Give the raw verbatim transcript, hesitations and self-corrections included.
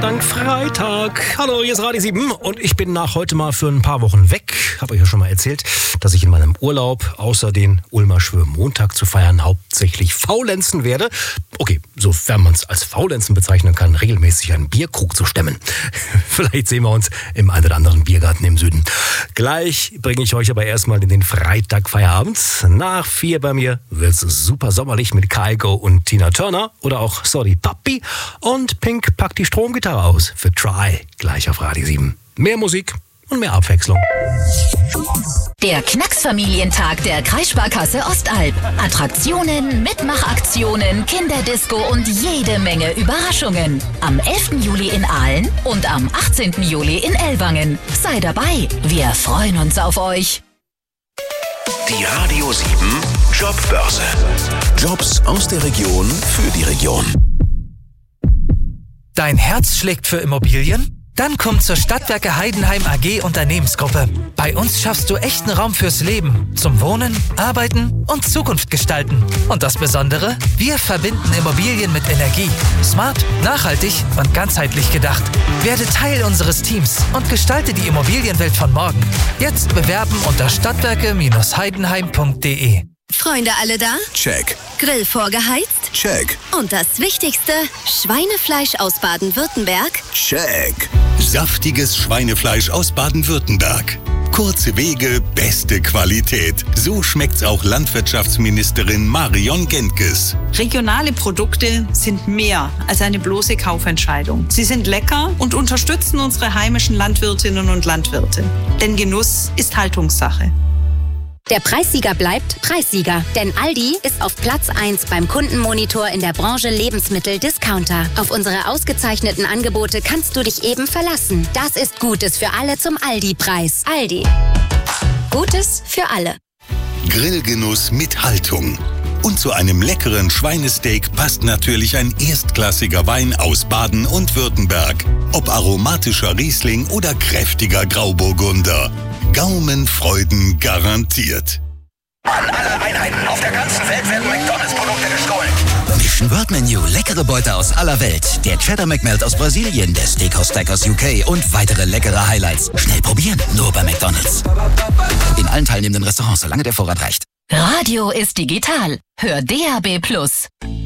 Dank Freitag. Hallo, hier ist Radio sieben und ich bin nach heute mal für ein paar Wochen weg. Habe euch ja schon mal erzählt, dass ich in meinem Urlaub außer den Ulmer Schwörmontag zu feiern hauptsächlich faulenzen werde. Okay, sofern man es als faulenzen bezeichnen kann, regelmäßig einen Bierkrug zu stemmen. Vielleicht sehen wir uns im einen oder anderen Biergarten im Süden. Gleich bringe ich euch aber erstmal in den Freitagfeierabend. Nach vier bei mir wird es super sommerlich mit Kygo und Tina Turner oder auch Sorry Papi. Und Pink packt die Stromgitarre aus für Try. Gleich auf Radio sieben. Mehr Musik und mehr Abwechslung. Der Knacksfamilientag der Kreissparkasse Ostalb. Attraktionen, Mitmachaktionen, Kinderdisco und jede Menge Überraschungen. Am elften Juli in Aalen und am achtzehnten Juli in Ellwangen. Sei dabei, wir freuen uns auf euch. Die Radio sieben Jobbörse. Jobs aus der Region für die Region. Dein Herz schlägt für Immobilien? Dann komm zur Stadtwerke Heidenheim A G Unternehmensgruppe. Bei uns schaffst du echten Raum fürs Leben, zum Wohnen, Arbeiten und Zukunft gestalten. Und das Besondere? Wir verbinden Immobilien mit Energie. Smart, nachhaltig und ganzheitlich gedacht. Werde Teil unseres Teams und gestalte die Immobilienwelt von morgen. Jetzt bewerben unter stadtwerke Heidenheim punkt de. Freunde alle da? Check. Grill vorgeheizt? Check. Und das Wichtigste, Schweinefleisch aus Baden-Württemberg? Check. Saftiges Schweinefleisch aus Baden-Württemberg. Kurze Wege, beste Qualität. So schmeckt's auch Landwirtschaftsministerin Marion Gentges. Regionale Produkte sind mehr als eine bloße Kaufentscheidung. Sie sind lecker und unterstützen unsere heimischen Landwirtinnen und Landwirte. Denn Genuss ist Haltungssache. Der Preissieger bleibt Preissieger, denn Aldi ist auf Platz eins beim Kundenmonitor in der Branche Lebensmittel-Discounter. Auf unsere ausgezeichneten Angebote kannst du dich eben verlassen. Das ist Gutes für alle zum Aldi-Preis. Aldi. Gutes für alle. Grillgenuss mit Haltung. Und zu einem leckeren Schweinesteak passt natürlich ein erstklassiger Wein aus Baden und Württemberg. Ob aromatischer Riesling oder kräftiger Grauburgunder. Gaumenfreuden garantiert. An alle Einheiten auf der ganzen Welt werden McDonalds-Produkte gestohlen. Mission World Menu, leckere Beute aus aller Welt. Der Cheddar McMelt aus Brasilien, der Steakhouse Stack aus U K und weitere leckere Highlights. Schnell probieren, nur bei McDonalds. In allen teilnehmenden Restaurants, solange der Vorrat reicht. Radio ist digital. Hör D A B plus.